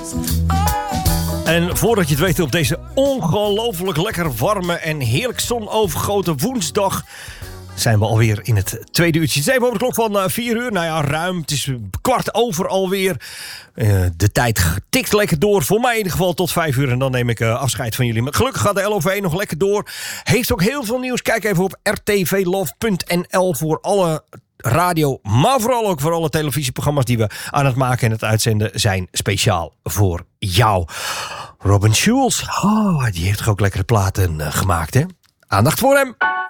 En voordat je het weet, op deze ongelooflijk lekker warme en heerlijk zonovergoten woensdag zijn we alweer in het tweede uurtje. Het is even over de klok van 4 uur. Nou ja, ruim. Het is 15:15 alweer. De tijd tikt lekker door. Voor mij in ieder geval tot 5 uur. En dan neem ik afscheid van jullie. Maar gelukkig gaat de LOV nog lekker door. Heeft ook heel veel nieuws. Kijk even op rtvlove.nl voor alle radio, maar vooral ook voor alle televisieprogramma's die we aan het maken en het uitzenden zijn speciaal voor jou. Robin Schulz, die heeft toch ook lekkere platen gemaakt, hè? Aandacht voor hem.